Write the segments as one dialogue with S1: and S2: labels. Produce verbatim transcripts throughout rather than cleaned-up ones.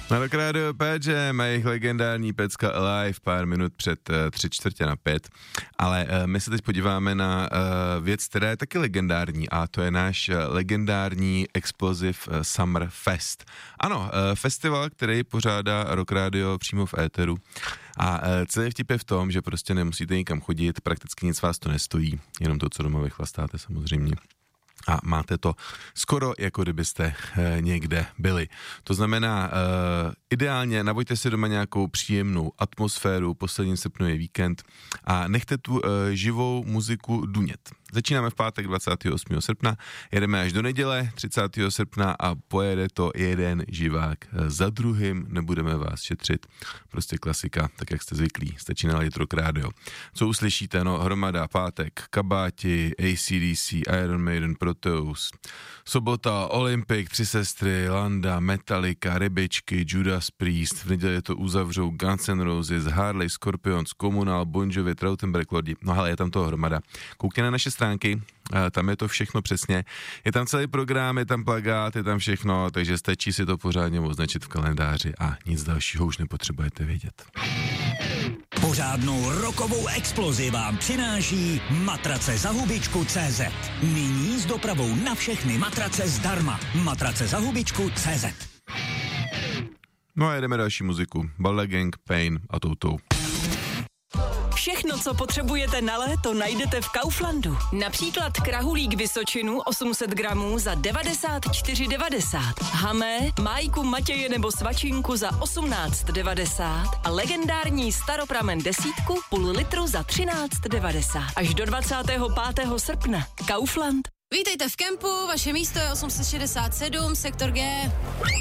S1: Na Rock Radio P J má jejich legendární pecka Alive pár minut před uh, tři čtvrtě na pět, ale uh, my se teď podíváme na uh, věc, která je taky legendární, a to je náš uh, legendární Explosive uh, Summer Fest. Ano, uh, festival, který pořádá Rock Radio přímo v éteru. A uh, celý vtip je v tom, že prostě nemusíte nikam chodit, prakticky nic vás to nestojí, jenom to, co doma vychlastáte samozřejmě. A máte to skoro, jako kdybyste e, někde byli. To znamená, e, ideálně navoďte si doma nějakou příjemnou atmosféru, poslední srpnu je víkend a nechte tu e, živou muziku dunět. Začínáme v pátek dvacátého osmého srpna, jedeme až do neděle třicátého srpna a pojede to jeden živák za druhým, nebudeme vás šetřit, prostě klasika, tak jak jste zvyklí, stačí naladit Rock Radio. Co uslyšíte? No, hromada, pátek, Kabáti, A C D C, Iron Maiden, Proteus, sobota, Olympic, Tři sestry, Landa, Metallica, Rybičky, Judas Priest, v neděli to uzavřou Guns N' Roses, Harley, Scorpions, Komunál, Bon Jovi, Trautenberg, Lordi, no hele, je tam toho hromada. Koukně na naše stránky, tam je to všechno přesně. Je tam celý program, je tam plakát, je tam všechno, takže stačí si to pořádně označit v kalendáři a nic dalšího už nepotřebujete vědět.
S2: Pořádnou rokovou explozi vám přináší matrace za hubičku tečka cé zet. Nyní s dopravou na všechny matrace zdarma. Matrace za hubičku tečka cé zet.
S1: No a jedeme další muziku. Balda Gang, Pain a Toutou.
S3: Všechno, co potřebujete na léto, najdete v Kauflandu. Například krahulík Vysočinu osm set gramů za devadesát čtyři devadesát. Hamé, májku Matěje nebo svačinku za osmnáct devadesát a legendární staropramen desítku půl litru za třináct devadesát. Až do dvacátého pátého srpna. Kaufland.
S4: Vítejte v kempu, vaše místo je osm set šedesát sedm, sektor G.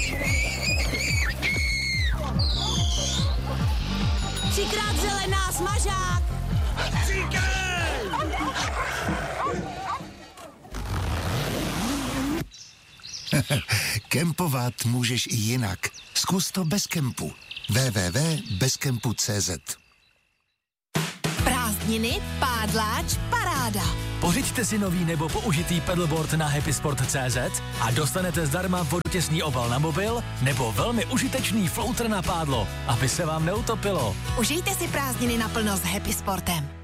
S4: Třikrát zelená, smažák!
S5: Kempovat můžeš i jinak. Zkus to bez kempu. w w w tečka bez kempu tečka cé zet.
S4: Prázdniny, pádláč, paráda.
S6: Pořiďte si nový nebo použitý pedalboard na happysport tečka cé zet a dostanete zdarma vodotěsný obal na mobil nebo velmi užitečný floater na pádlo, aby se vám neutopilo.
S4: Užijte si prázdniny naplno s Happy Sportem.